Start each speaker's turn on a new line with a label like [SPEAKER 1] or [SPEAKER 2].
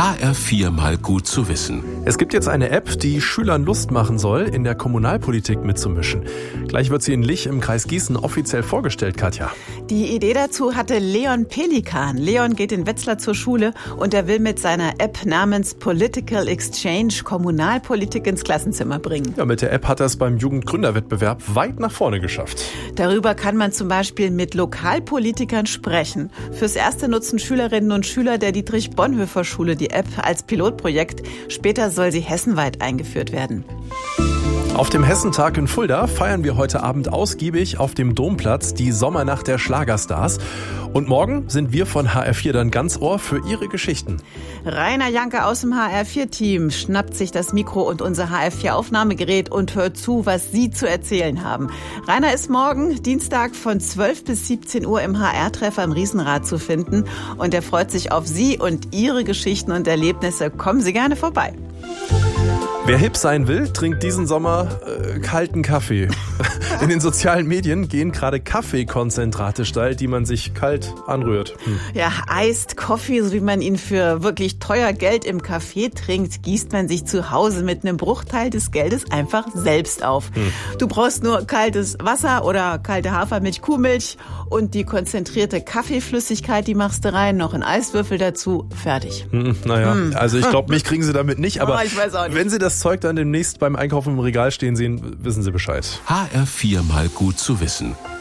[SPEAKER 1] HR4 mal gut zu wissen.
[SPEAKER 2] Es gibt jetzt eine App, die Schülern Lust machen soll, in der Kommunalpolitik mitzumischen. Gleich wird sie in Lich im Kreis Gießen offiziell vorgestellt, Katja.
[SPEAKER 3] Die Idee dazu hatte Leon Pelikan. Leon geht in Wetzlar zur Schule und er will mit seiner App namens Political Exchange Kommunalpolitik ins Klassenzimmer bringen.
[SPEAKER 2] Ja, mit der App hat er es beim Jugendgründerwettbewerb weit nach vorne geschafft.
[SPEAKER 3] Darüber kann man zum Beispiel mit Lokalpolitikern sprechen. Fürs Erste nutzen Schülerinnen und Schüler der Dietrich-Bonhoeffer-Schule die App als Pilotprojekt. Später soll sie hessenweit eingeführt werden.
[SPEAKER 2] Auf dem Hessentag in Fulda feiern wir heute Abend ausgiebig auf dem Domplatz die Sommernacht der Schlagerstars. Und morgen sind wir von HR4 dann ganz Ohr für Ihre Geschichten.
[SPEAKER 3] Rainer Janke aus dem HR4-Team schnappt sich das Mikro und unser HR4-Aufnahmegerät und hört zu, was Sie zu erzählen haben. Rainer ist morgen, Dienstag, von 12 bis 17 Uhr im HR-Treffer im Riesenrad zu finden. Und er freut sich auf Sie und Ihre Geschichten und Erlebnisse. Kommen Sie gerne vorbei.
[SPEAKER 2] Wer hip sein will, trinkt diesen Sommer kalten Kaffee. In den sozialen Medien gehen gerade Kaffeekonzentrate steil, die man sich kalt anrührt.
[SPEAKER 3] Ja, Iced Coffee, so wie man ihn für wirklich teuer Geld im Café trinkt, gießt man sich zu Hause mit einem Bruchteil des Geldes einfach selbst auf. Du brauchst nur kaltes Wasser oder kalte Hafermilch, Kuhmilch und die konzentrierte Kaffeeflüssigkeit, die machst du rein, noch einen Eiswürfel dazu, fertig.
[SPEAKER 2] Also ich glaube, mich kriegen Sie damit nicht, aber
[SPEAKER 3] ich weiß auch nicht.
[SPEAKER 2] Wenn Sie das Zeug dann demnächst beim Einkaufen im Regal stehen sehen, wissen Sie Bescheid.
[SPEAKER 1] HR4 mal gut zu wissen.